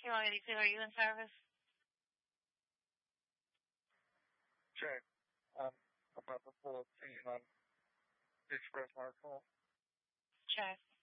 Q182, are you in service? Check. I'm about to pull up seat on Express Mark Hall. Check.